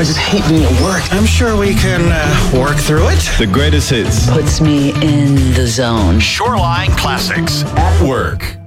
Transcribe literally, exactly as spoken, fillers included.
I just hate being at work. I'm sure we can uh, work through it. The greatest hits. Puts me in the zone. Shoreline Classics. At work.